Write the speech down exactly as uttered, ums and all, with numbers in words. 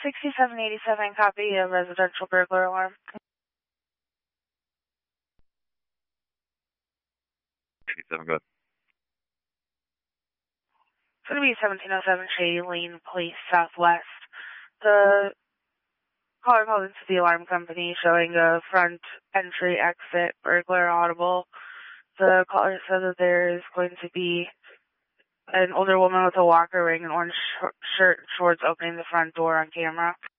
sixty-seven eighty-seven, copy a residential burglar alarm. eighty-seven, good. It's going to be seventeen oh seven Shady Lane Place Southwest. The caller called into the alarm company showing a front entry exit burglar audible. The caller said that there is going to be an older woman with a walker wearing an orange sh- shirt and shorts opening the front door on camera.